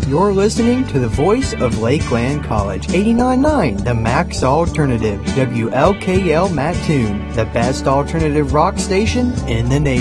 You're listening to the voice of Lakeland College, 89.9, the Max Alternative, WLKL Mattoon, the best alternative rock station in the nation.